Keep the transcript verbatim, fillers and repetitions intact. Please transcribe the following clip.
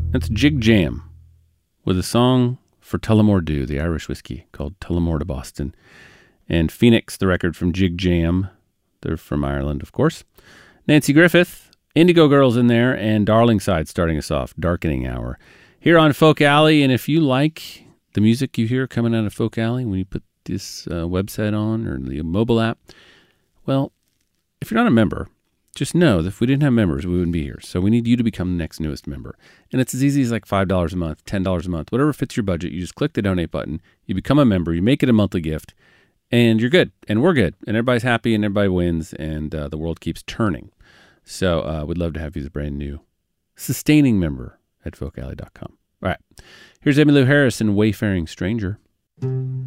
That's Jig Jam with a song for Tullamore Dew, the Irish whiskey called Tullamore to Boston. And Phoenix, the record from Jig Jam. They're from Ireland, of course. Nancy Griffith, Indigo Girls in there, and Darlingside starting us off, Darkening Hour. Here on Folk Alley, and if you like the music you hear coming out of Folk Alley when you put this uh, website on or the mobile app, well, if you're not a member, just know that if we didn't have members, we wouldn't be here. So we need you to become the next newest member. And it's as easy as like five dollars a month, ten dollars a month, whatever fits your budget. You just click the donate button, you become a member, you make it a monthly gift, and you're good. And we're good. And everybody's happy and everybody wins, and uh, the world keeps turning. So uh, we'd love to have you as a brand new sustaining member at folk alley dot com. All right. Here's Emmylou Harris and Wayfaring Stranger.